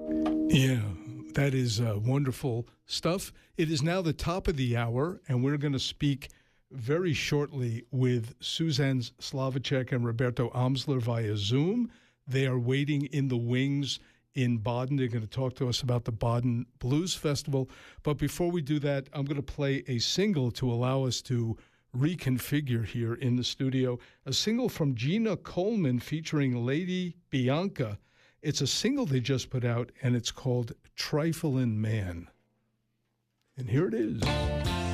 Yeah, that is wonderful stuff. It is now the top of the hour, and we're going to speak very shortly with Suzanne Slavicek and Roberto Amsler via Zoom. They are waiting in the wings in Baden. They're going to talk to us about the Baden Blues Festival. But before we do that, I'm going to play a single to allow us to reconfigure here in the studio. A single from Gina Coleman featuring Lady Bianca. It's a single they just put out, and it's called Triflin' Man. And here it is.